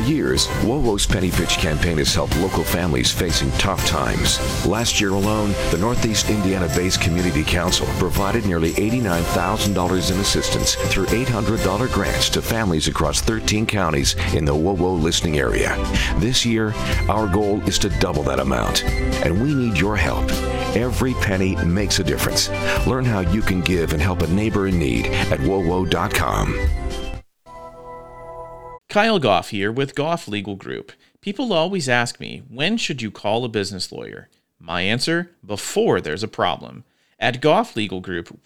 years, WOWO's Penny Pitch campaign has helped local families facing tough times. Last year alone, the Northeast Indiana-based Community Council provided nearly $89,000 in assistance through $800 grants to families across 13 counties in the WOWO listening area. This year, our goal is to double that amount, and we need your help. Every penny makes a difference. Learn how you can give and help a neighbor in need at WOWO.com. Kyle Goff here with Goff Legal Group. People always ask me, when should you call a business lawyer? My answer, before there's a problem. At Goff Legal Group,